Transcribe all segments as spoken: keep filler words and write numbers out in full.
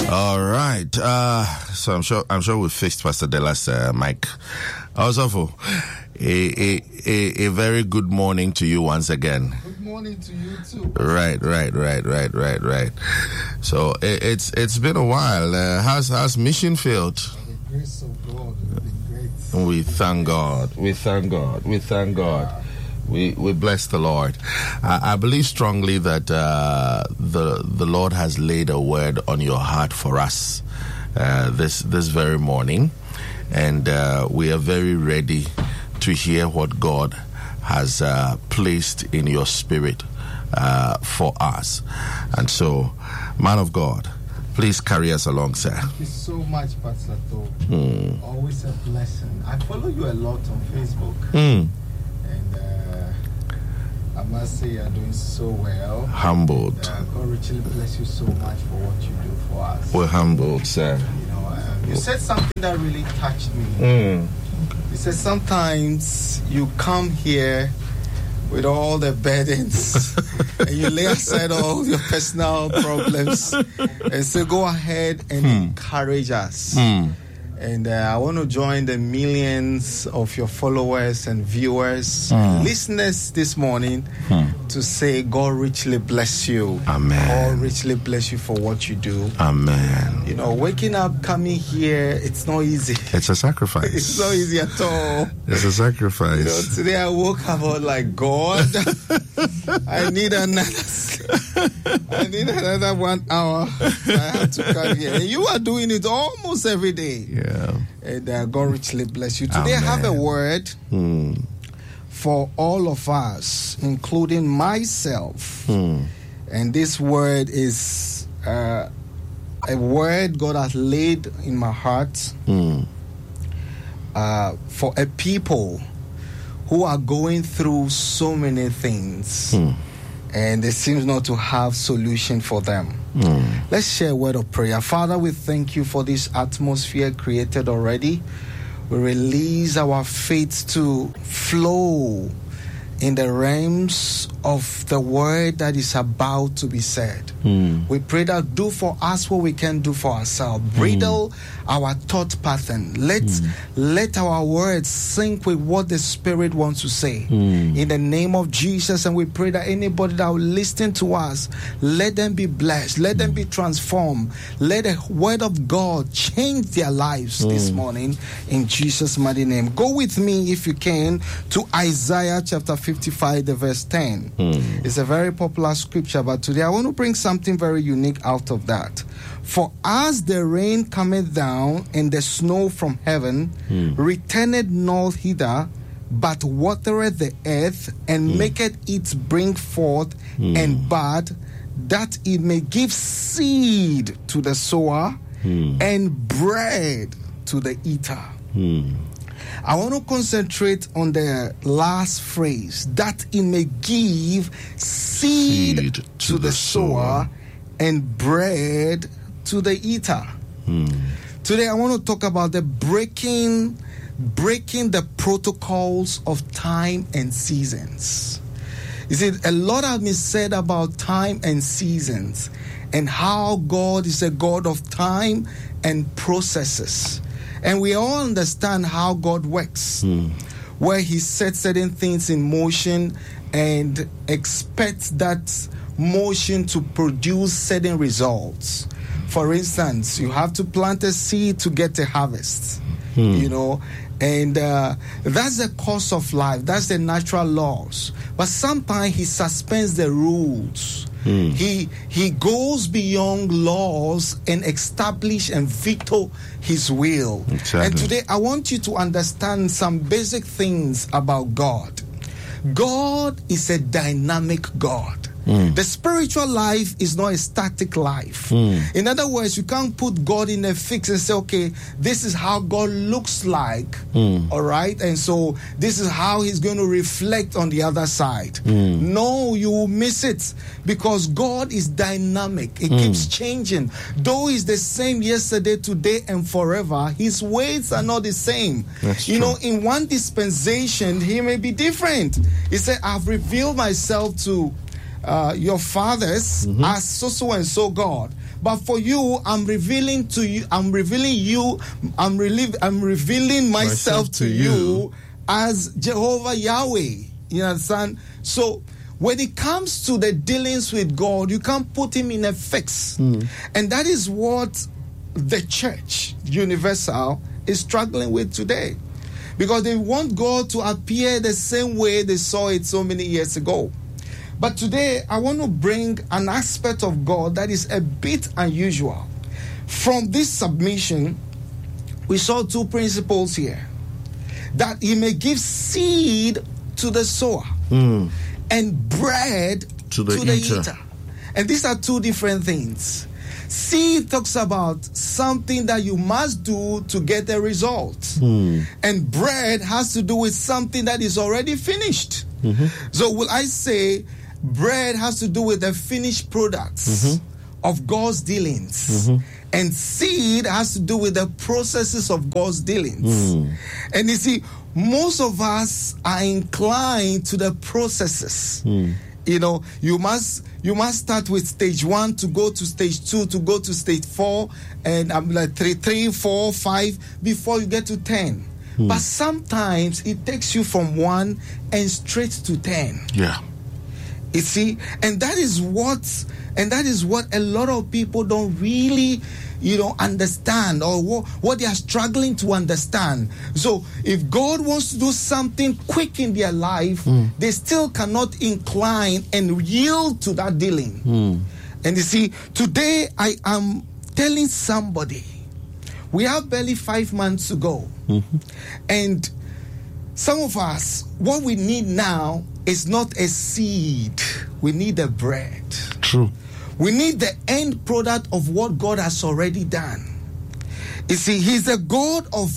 All right. Uh, so I'm sure I'm sure we fixed Pastor Della's uh, mic. Also, a, a a a very good morning to you once again. Good morning to you too. Right, right, right, right, right, right. So it, it's it's been a while. Uh, how's how's Mission Field? By the grace of God, it's been great. We thank God. We thank God. We thank God. We we bless the Lord. I, I believe strongly that uh, the the Lord has laid a word on your heart for us uh, this this very morning, and uh, we are very ready to hear what God has uh, placed in your spirit uh, for us. And so, man of God, please carry us along, sir. Thank you so much, Pastor Tob. Mm. Always a blessing. I follow you a lot on Facebook. Mm. And uh, I must say you're doing so well. Humbled. And, uh, God richly bless you so much for what you do for us. We're humbled, sir. You know, uh, you said something that really touched me. Mm. You said sometimes you come here with all the burdens and you lay aside all your personal problems and say, go ahead and hmm. encourage us. Hmm. And uh, I want to join the millions of your followers and viewers, mm. listeners this morning mm. to say, God richly bless you. Amen. God richly bless you for what you do. Amen. You know, waking up, coming here, it's not easy. It's a sacrifice. It's not easy at all. It's a sacrifice. You know, today I woke up, I was like, God, I need another, I need another one hour. I have to come here. And you are doing it almost every day. Yeah. And uh, God richly bless you. Today Amen. I have a word hmm. for all of us, including myself. Hmm. And this word is uh, a word God has laid in my heart Hmm. uh, for a people who are going through so many things. Hmm. And there seems not to have solution for them. Mm. Let's share a word of prayer. Father, we thank you for this atmosphere created already. We release our faith to flow in the realms of the word that is about to be said. Mm. We pray that do for us what we can do for ourselves. Bridle mm. our thought pattern. Let mm. let our words sync with what the Spirit wants to say. Mm. In the name of Jesus, and we pray that anybody that will listen to us, let them be blessed. Let them be transformed. Let the word of God change their lives mm. this morning. In Jesus' mighty name. Go with me, if you can, to Isaiah chapter fifty-five, the verse ten. Mm. It's a very popular scripture, but today I want to bring something very unique out of that. For as the rain cometh down and the snow from heaven, mm. returneth not hither, but watereth the earth, and mm. maketh it bring forth mm. and bud, that it may give seed to the sower mm. and bread to the eater. Mm. I want to concentrate on the last phrase, that it may give seed, seed to, to the, the sower, sower and bread to the eater. Hmm. Today I want to talk about the breaking, breaking the protocols of time and seasons. You see, a lot has been said about time and seasons and how God is a God of time and processes. And we all understand how God works, mm. where he sets certain things in motion and expects that motion to produce certain results. For instance, you have to plant a seed to get a harvest, mm. you know, and uh, that's the course of life. That's the natural laws. But sometimes he suspends the rules. Mm. He he goes beyond laws and establish and veto his will. Exactly. And today I want you to understand some basic things about God. God is a dynamic God. Mm. The spiritual life is not a static life. Mm. In other words, you can't put God in a fix and say, okay, this is how God looks like, mm. all right? And so this is how he's going to reflect on the other side. Mm. No, you will miss it because God is dynamic. It mm. keeps changing. Though he's the same yesterday, today, and forever, his ways are not the same. That's you true. know, in one dispensation, he may be different. He said, I've revealed myself to Uh, your fathers mm-hmm. as so so and so God, But for you, I'm revealing to you, I'm revealing you, I'm, relieve, I'm revealing myself, myself to, to you, you as Jehovah Yahweh. You understand? So when it comes to the dealings with God, you can't put him in a fix. Mm. And that is what the church, universal, is struggling with today. Because they want God to appear the same way they saw it so many years ago. But today, I want to bring an aspect of God that is a bit unusual. From this submission, we saw two principles here. That he may give seed to the sower mm. and bread to the, to the eater. eater. And these are two different things. Seed talks about something that you must do to get a result. Mm. And bread has to do with something that is already finished. Mm-hmm. So will I say bread has to do with the finished products mm-hmm. of God's dealings. Mm-hmm. And seed has to do with the processes of God's dealings. Mm. And you see, most of us are inclined to the processes. Mm. You know, you must you must start with stage one to go to stage two to go to stage four, and I'm um, like three, three, four, five before you get to ten. Hmm. But sometimes it takes you from one and straight to ten. Yeah. You see, and that is what and that is what a lot of people don't really, you know, understand, or what, what they are struggling to understand. So if God wants to do something quick in their life, mm. they still cannot incline and yield to that dealing. Mm. And you see, today I am telling somebody, we have barely five months to go. Mm-hmm. And some of us, what we need now is not a seed. We need a bread. True. We need the end product of what God has already done. You see, he's a God of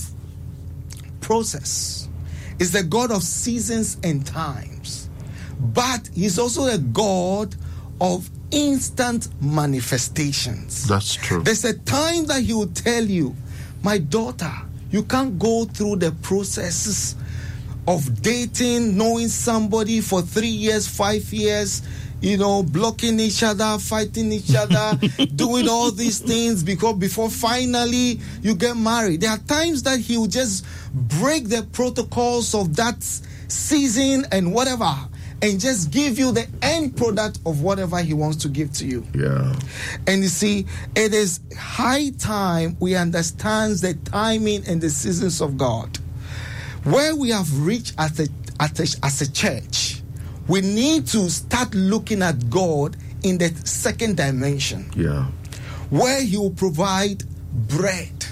process. He's the God of seasons and times. But he's also a God of instant manifestations. That's true. There's a time that he will tell you, my daughter, you can't go through the processes of dating, knowing somebody for three years, five years, you know, blocking each other, fighting each other, doing all these things because before finally you get married. There are times that he will just break the protocols of that season and whatever, and just give you the end product of whatever he wants to give to you. Yeah. And you see, it is high time we understand the timing and the seasons of God. Where we have reached as a, as a, as a church, we need to start looking at God in the second dimension. Yeah. Where he will provide bread.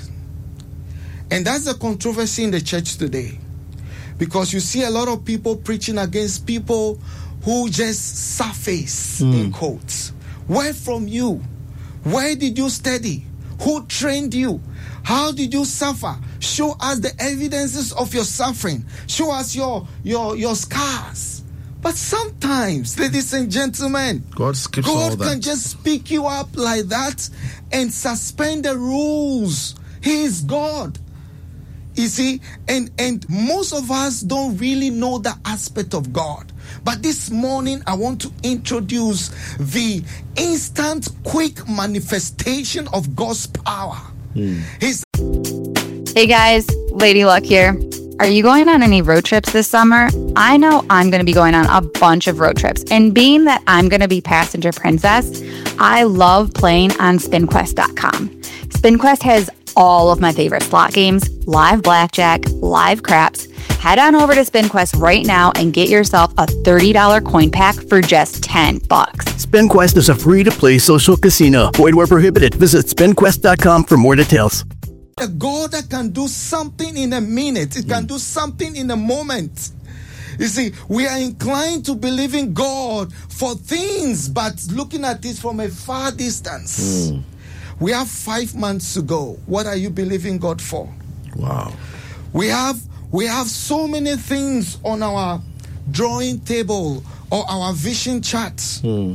And that's the controversy in the church today. Because you see a lot of people preaching against people who just surface, mm. in quotes. Where from you? Where did you study? Who trained you? How did you suffer? Show us the evidences of your suffering. Show us your, your, your scars. But sometimes, ladies and gentlemen, God skips God all that. can just pick you up like that and suspend the rules. He is God. You see, and, and most of us don't really know the aspect of God. But this morning, I want to introduce the instant, quick manifestation of God's power. Hmm. His- hey guys, Lady Luck here. Are you going on any road trips this summer? I know I'm going to be going on a bunch of road trips. And being that I'm going to be passenger princess, I love playing on spin quest dot com. SpinQuest has all of my favorite slot games, live blackjack, live craps. Head on over to SpinQuest right now and get yourself a thirty dollars coin pack for just ten bucks. SpinQuest is a free-to-play social casino. Void where prohibited. Visit spin quest dot com for more details. A God that can do something in a minute. It can do something in a moment. You see, we are inclined to believe in God for things, but looking at it from a far distance. Mm. We have five months to go. What are you believing God for? Wow. We have we have so many things on our drawing table or our vision charts. Mm.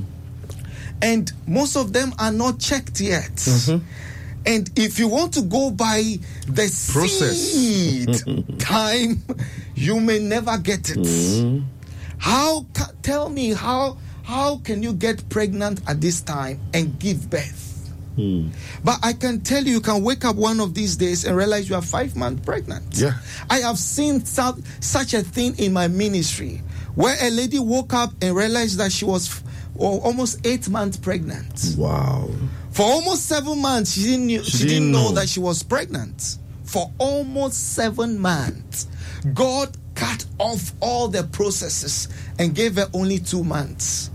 And most of them are not checked yet. Mm-hmm. And if you want to go by the process seed time, you may never get it. Mm-hmm. How tell me how how can you get pregnant at this time and give birth? Mm. But I can tell you, you can wake up one of these days and realize you are five months pregnant. Yeah. I have seen su- such a thing in my ministry where a lady woke up and realized that she was f- oh, almost eight months pregnant. Wow. For almost seven months, she didn't, knew, she, she didn't know. know that she was pregnant. For almost seven months, God cut off all the processes and gave her only two months.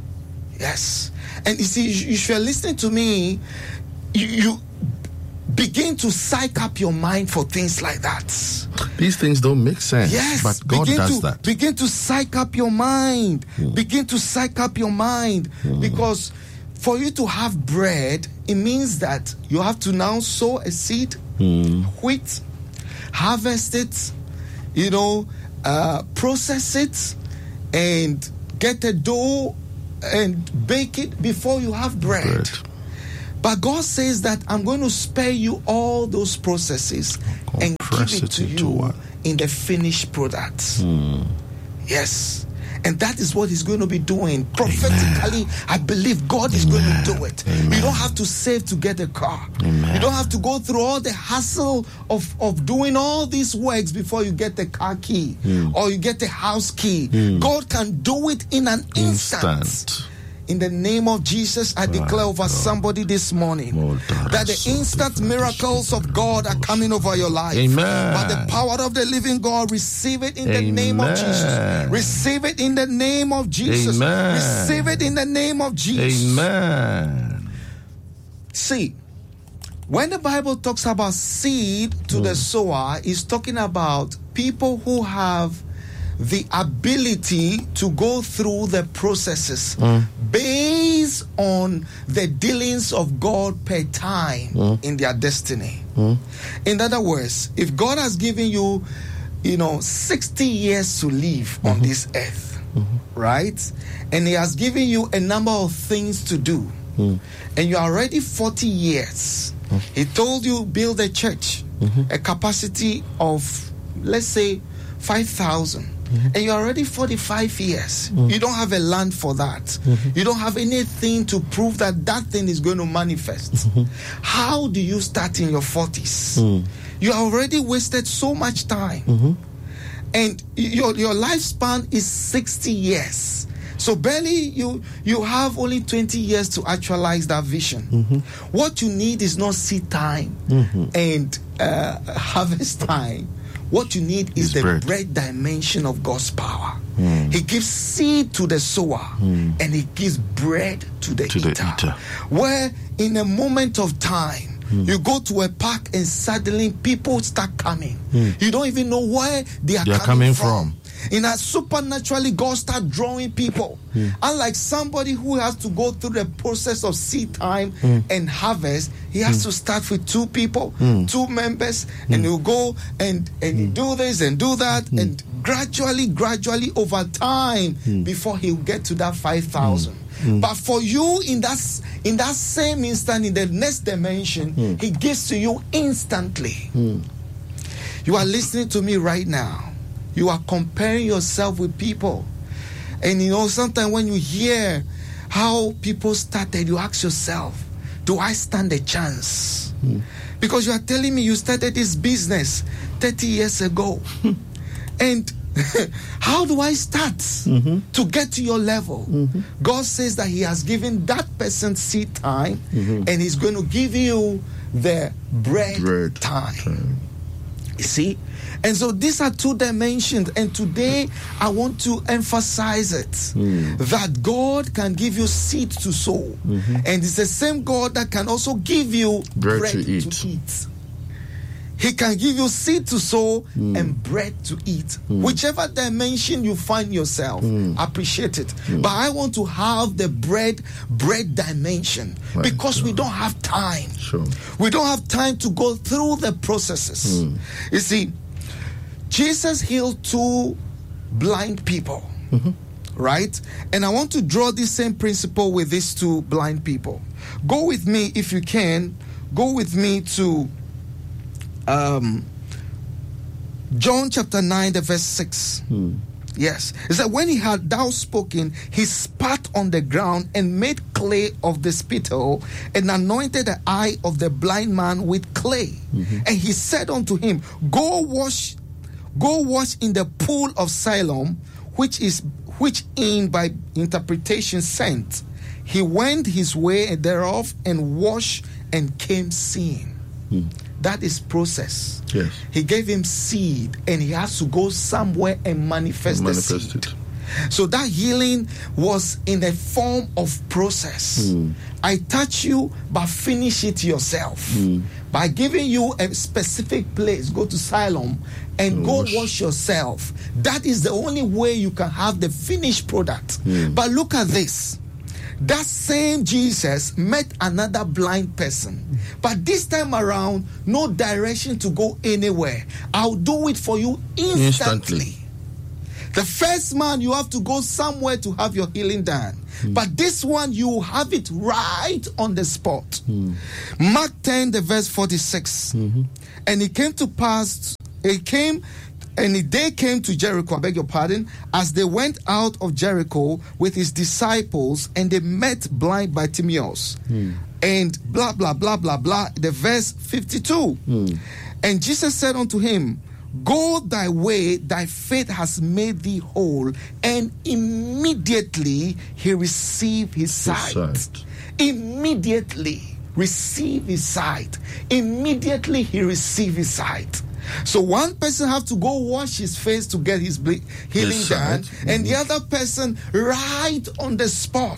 Yes. And you see, if you're listening to me, you, you begin to psych up your mind for things like that. These things don't make sense. Yes. But God begin does to, that. Begin to psych up your mind. Mm. Begin to psych up your mind. Mm. Because for you to have bread, it means that you have to now sow a seed, mm. wheat, harvest it, you know, uh, process it, and get a dough and bake it before you have bread. bread. But God says that I'm going to spare you all those processes and give it, it to you one. in the finished product. Mm. Yes. And that is what He's going to be doing. Prophetically, Amen. I believe God Amen. is going to do it. Amen. You don't have to save to get a car. Amen. You don't have to go through all the hassle of, of doing all these works before you get the car key mm. or you get the house key. Mm. God can do it in an instant. instant. In the name of Jesus, I declare over somebody this morning that the instant miracles of God are coming over your life. Amen. By the power of the living God, receive it in the Amen. name of Jesus. Receive it in the name of Jesus. Amen. Receive it in the name of Jesus. Amen. See, when the Bible talks about seed to mm. the sower, it's talking about people who have the ability to go through the processes mm. based on the dealings of God per time mm. in their destiny. Mm. In other words, if God has given you, you know, sixty years to live mm-hmm. on this earth, mm-hmm. right? And He has given you a number of things to do, mm. and you are already forty years. Mm. He told you build a church, mm-hmm. a capacity of, let's say, five thousand. Mm-hmm. And you're already forty-five years. Mm-hmm. You don't have a land for that. Mm-hmm. You don't have anything to prove that that thing is going to manifest. Mm-hmm. How do you start in your forties? Mm-hmm. You already wasted so much time. Mm-hmm. And your, your lifespan is sixty years. So barely you, you have only twenty years to actualize that vision. Mm-hmm. What you need is not seed time mm-hmm. and uh, harvest time. What you need is the bread. bread dimension of God's power. Mm. He gives seed to the sower mm. and He gives bread to the, to eater. the eater. Where in a moment of time, mm. you go to a park and suddenly people start coming. Mm. You don't even know where they are, they are coming, coming from. from. In a supernaturally, God start drawing people. Mm. Unlike somebody who has to go through the process of seed time mm. and harvest, he has mm. to start with two people, mm. two members, mm. and you go and, and mm. you do this and do that, mm. and gradually, gradually over time, mm. before he'll get to that five thousand. Mm. But for you, in that in that same instant, in the next dimension, mm. He gives to you instantly. Mm. You are listening to me right now. You are comparing yourself with people. And you know, sometimes when you hear how people started, you ask yourself, do I stand a chance? Mm. Because you are telling me you started this business thirty years ago. And how do I start mm-hmm. to get to your level? Mm-hmm. God says that He has given that person seed time, mm-hmm. and He's going to give you the bread, bread time. time. You see? And so these are two dimensions. And today I want to emphasize it. Mm. That God can give you seed to sow. Mm-hmm. And it's the same God that can also give you bread, bread to, eat. to eat. He can give you seed to sow mm. and bread to eat. Mm. Whichever dimension you find yourself, mm. appreciate it. Mm. But I want to have the bread, bread dimension. Right. Because sure. we don't have time. Sure. We don't have time to go through the processes. Mm. You see, Jesus healed two blind people, mm-hmm. right? And I want to draw this same principle with these two blind people. Go with me, if you can, go with me to um, John chapter nine, the verse six. Mm. Yes. It said, when he had thou spoken, he spat on the ground and made clay of the spittle and anointed the eye of the blind man with clay. Mm-hmm. And he said unto him, Go wash, go wash in the pool of Siloam, which is which in by interpretation sent. He went his way thereof and washed and came seeing. Mm. That is process. Yes. He gave him seed and he has to go somewhere and manifest, manifest the seed. It. So that healing was in a form of process. Mm. I touch you, but finish it yourself. Mm. By giving you a specific place, go to Siloam and go wash. wash yourself. That is the only way you can have the finished product. Mm. But look at this. That same Jesus met another blind person. But this time around, no direction to go anywhere. I'll do it for you instantly. instantly. The first man, you have to go somewhere to have your healing done. Mm. But this one, you have it right on the spot. Mm. Mark ten, the verse forty-six. Mm-hmm. And it came to pass, it came And they came to Jericho, I beg your pardon, as they went out of Jericho with his disciples, and they met blind Bartimaeus. Mm. And blah, blah, blah, blah, blah. The verse fifty-two. Mm. And Jesus said unto him, Go thy way, thy faith has made thee whole. And immediately he received his sight. His sight. Immediately receive his sight. Immediately he received his sight. So one person have to go wash his face to get his ble- healing yes, done, mm-hmm. and the other person right on the spot.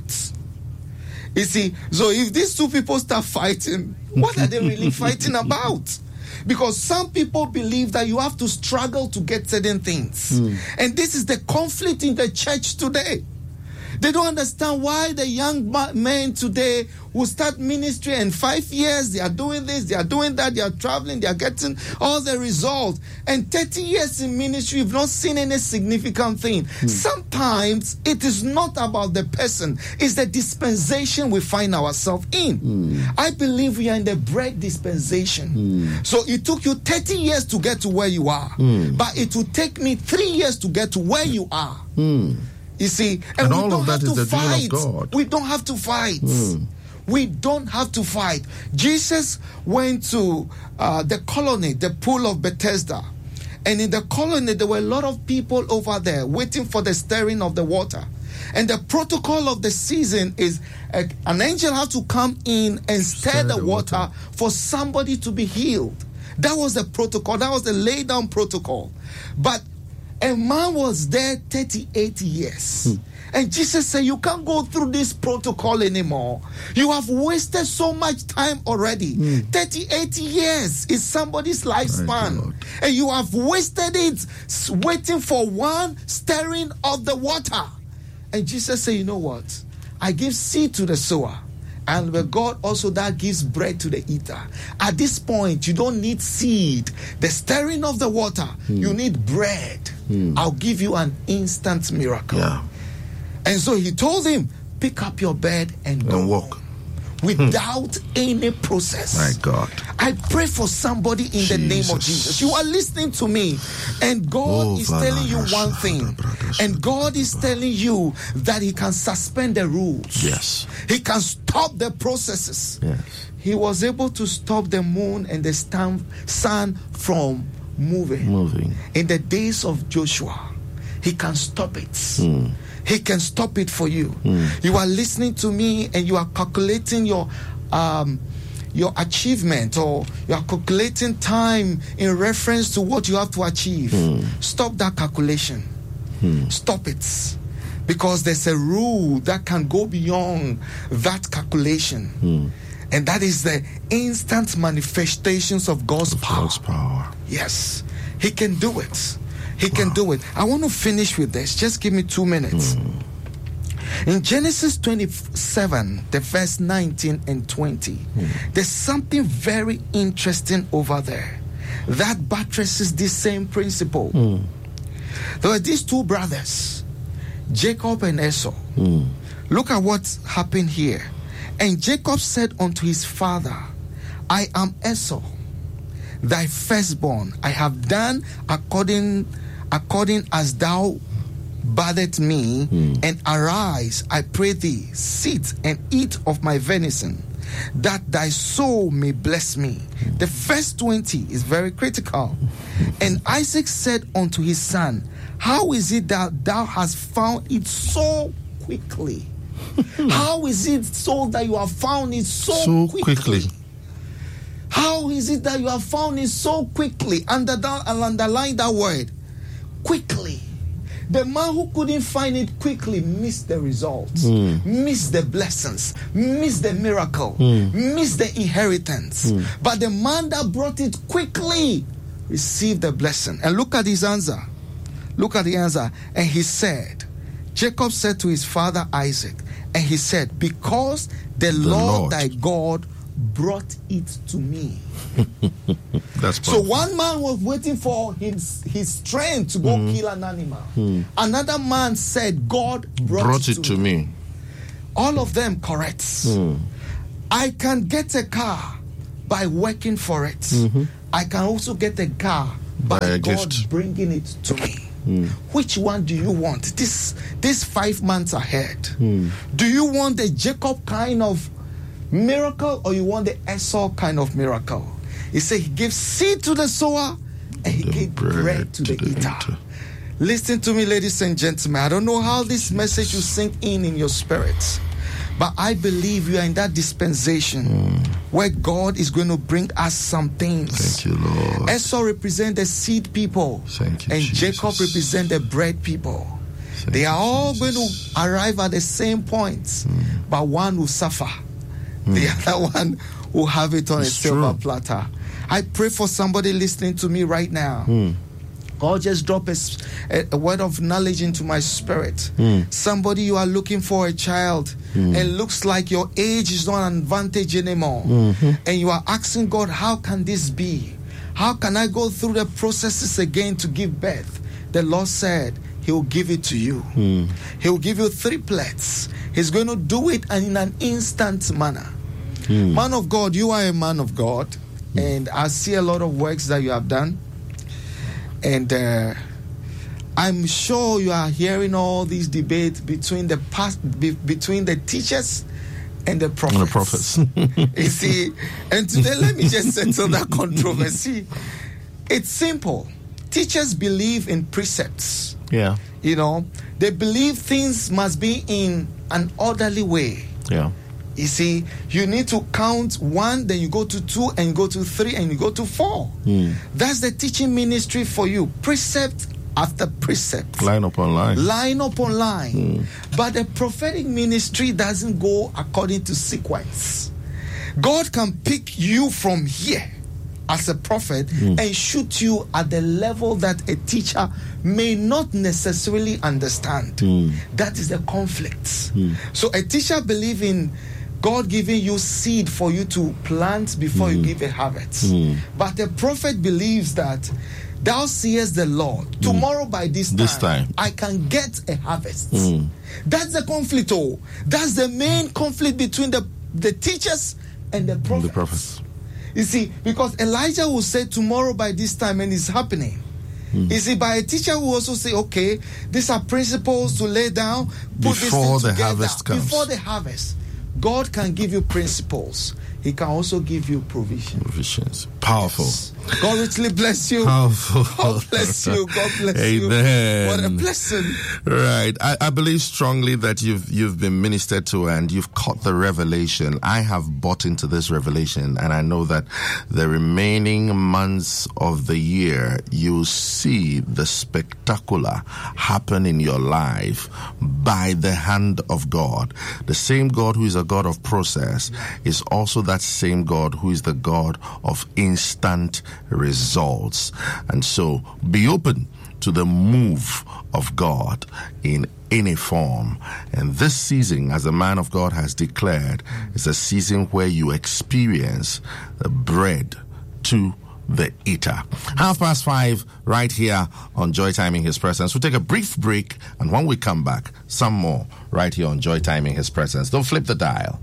You see, so if these two people start fighting, what are they really fighting about? Because some people believe that you have to struggle to get certain things. Mm. And this is the conflict in the church today. They don't understand why the young men today who start ministry in five years, they are doing this, they are doing that, they are traveling, they are getting all the results. And thirty years in ministry, you've not seen any significant thing. Hmm. Sometimes it is not about the person, it's the dispensation we find ourselves in. Hmm. I believe we are in the bread dispensation. Hmm. So it took you thirty years to get to where you are. Hmm. But it will take me three years to get to where you are. Hmm. You see, and, and we all don't of that have is to the fight. Of God. We don't have to fight. Mm. We don't have to fight. Jesus went to uh, the colony, the pool of Bethesda. And in the colony, there were a lot of people over there waiting for the stirring of the water. And the protocol of the season is uh, an angel has to come in and stir, stir the, the water, water for somebody to be healed. That was the protocol. That was the lay down protocol. But a man was there thirty-eight years. Hmm. And Jesus said, you can't go through this protocol anymore. You have wasted so much time already. Hmm. thirty-eight years is somebody's lifespan. And you have wasted it waiting for one stirring of the water. And Jesus said, you know what? I give seed to the sower. And with God also that gives bread to the eater. At this point, you don't need seed. The stirring of the water, mm. you need bread. Mm. I'll give you an instant miracle. Yeah. And so he told him, pick up your bed and, and go walk. Without hmm. any process. My God. I pray for somebody in Jesus. The name of Jesus. You are listening to me, and God oh, is telling you one thing. And God is telling you that He can suspend the rules. Yes. He can stop the processes. Yes. He was able to stop the moon and the sun from moving. Moving. In the days of Joshua, He can stop it. Mm. He can stop it for you. Mm. You are listening to me and you are calculating your um, your achievement, or you are calculating time in reference to what you have to achieve. Mm. Stop that calculation. Mm. Stop it. Because there's a rule that can go beyond that calculation. Mm. And that is the instant manifestations of God's of power. God's power. Yes. He can do it. He wow. can do it. I want to finish with this. Just give me two minutes. Mm. In Genesis twenty-seven, the verse nineteen and twenty, mm. there's something very interesting over there that buttresses this same principle. Mm. There were these two brothers, Jacob and Esau. Mm. Look at what happened here. And Jacob said unto his father, I am Esau, thy firstborn. I have done according according as thou batheth me, Mm. and arise, I pray thee, sit and eat of my venison, that thy soul may bless me. The verse twenty is very critical. And Isaac said unto his son, how is it that thou hast found it so quickly? How is it so that you have found it so, So quickly? quickly. How is it that you have found it so quickly? Under that, I'll underline that word. Quickly. The man who couldn't find it quickly missed the results, Mm. missed the blessings, missed the miracle, Mm. missed the inheritance. Mm. But the man that brought it quickly received the blessing. And look at his answer. Look at the answer. And he said, Jacob said to his father Isaac, and he said, because the, The Lord, Lord. thy God brought it to me. That's So powerful. one man was waiting for his, his strength to go kill an animal. Mm. Another man said, God brought, Brought it, it to to me. me. All of them correct. Mm. I can get a car by working for it. Mm-hmm. I can also get a car by, By a God gift. bringing it to me. Mm. Which one do you want? This this five months ahead. Mm. Do you want the Jacob kind of miracle, or you want the Esau kind of miracle? He said he gives seed to the sower and he The gave bread, to, the, eater. eater. Listen to me, ladies and gentlemen. I don't know how this message will sink in in your spirit, but I believe you are in that dispensation Mm. where God is going to bring us some things. Thank you, Lord. Esau represent the seed people, Thank you, and Jesus. Jacob represent the bread people. Thank They you, are all Jesus. going to arrive at the same point, Mm. but one will suffer. The other one will have it on It's a silver true. platter. I pray for somebody listening to me right now. Mm. God just drop a, s- a- a word of knowledge into my spirit. Mm. Somebody, you are looking for a child, Mm. and looks like your age is not an advantage anymore. Mhm. And you are asking God, how can this be? How can I go through the processes again to give birth? The Lord said, He will give it to you. Mm. He will give you triplets. He's going to do it in an instant manner. Mm. Man of God, you are a man of God, and I see a lot of works that you have done. And uh, I'm sure you are hearing all these debates between the past, be, between the teachers and the prophets. And the prophets. You see, and today let me just settle that controversy. It's simple. Teachers believe in precepts. Yeah. You know, they believe things must be in an orderly way. Yeah. You see, you need to count one, then you go to two, and you go to three, and you go to four. Mm. That's the teaching ministry for you. Precept after precept. Line upon line. Line upon line. Mm. But the prophetic ministry doesn't go according to sequence. God can pick you from here as a prophet Mm. and shoot you at the level that a teacher may not necessarily understand. Mm. That is the conflict. Mm. So a teacher believes in God giving you seed for you to plant before you give a harvest. Mm. But the prophet believes that thou seest the Lord. Tomorrow by this time, This time. I can get a harvest. Mm. That's the conflict. Oh, that's the main conflict between the, the teachers and the prophets. The prophets. You see, because Elijah will say tomorrow by this time, and it's happening. Mm. You see, by a teacher who also say, okay, these are principles to lay down, put this Before thing the together. harvest comes. Before the harvest. God can give you principles. He can also give you provision. Visions. Powerful. God richly bless you. Powerful. God bless you. God bless you. Amen. What a blessing. Right. I, I believe strongly that you've you've been ministered to and you've caught the revelation. I have bought into this revelation, and I know that the remaining months of the year you'll see the spectacular happen in your life by the hand of God. The same God who is a God of process is also that same God who is the God of instant results. And so be open to the move of God in any form. And this season, as the man of God has declared, is a season where you experience the bread to the eater. Half past five, right here on Joy Time in His Presence. We'll take a brief break, and when we come back, some more right here on Joy Time in His Presence. Don't flip the dial.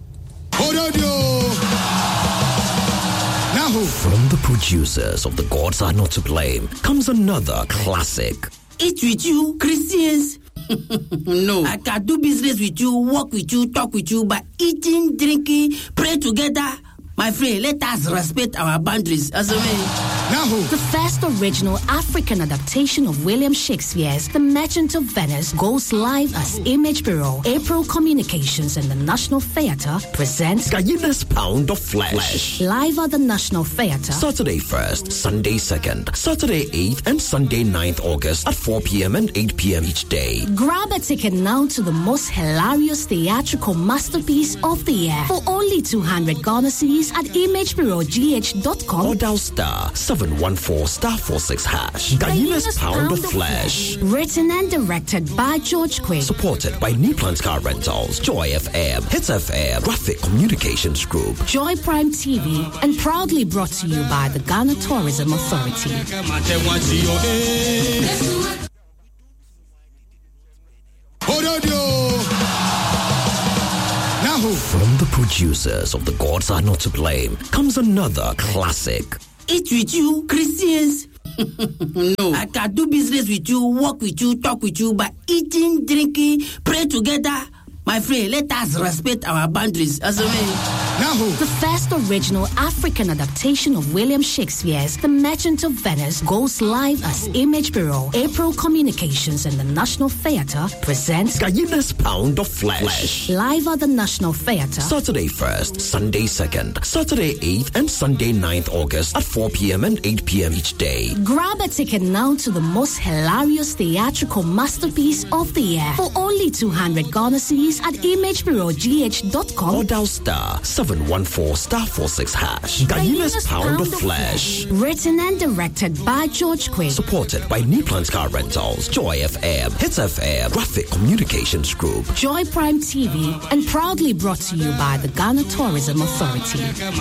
From the producers of The Gods Are Not to Blame comes another classic. Eat with you, Christians. No, I can do business with you, work with you, talk with you, but eating, drinking, pray together. My friend, let us respect our boundaries. As a man. The first original African adaptation of William Shakespeare's The Merchant of Venice goes live as Image Bureau. April Communications and the National Theatre presents Gallina's Pound of Flesh. Live at the National Theatre. Saturday first, Sunday second, Saturday eighth, and Sunday ninth August at four p.m. and eight p.m. each day. Grab a ticket now to the most hilarious theatrical masterpiece of the year for only two hundred Ghana cedis at image bureau g h dot com. Or dial star seven one four star four six hash. Gallina's Pound of Flesh. Written and directed by George Quinn. Supported by Newplant Car Rentals, Joy F M, Hits F M, Graphic Communications Group, Joy Prime T V, and proudly brought to you by the Ghana Tourism Authority. From the producers of The Gods Are Not to Blame comes another classic. Eat with you, Christians. No, I can do business with you, work with you, talk with you, but eating, drinking, pray together. My friend, let us respect our boundaries. As a man. The first original African adaptation of William Shakespeare's The Merchant of Venice goes live as Image Bureau. April Communications and the National Theatre presents Gallina's Pound of Flesh. Live at the National Theatre. Saturday first, Sunday second, Saturday eighth, and Sunday ninth August at four p.m. and eight p.m. each day. Grab a ticket now to the most hilarious theatrical masterpiece of the year for only two hundred Ghana cedis at image bureau g h dot com. Or dial star seven one four star four six hash. Gallina's Pound of Flesh. Written and directed by George Quinn. Supported by Newplant Car Rentals, Joy F M, Hits F M, Graphic Communications Group, Joy Prime T V, and proudly brought to you by the Ghana Tourism Authority.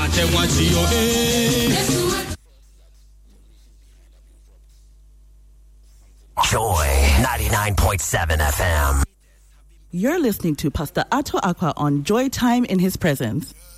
Joy ninety-nine point seven F M. You're listening to Pastor Ato Aqua on Joy Time in His Presence.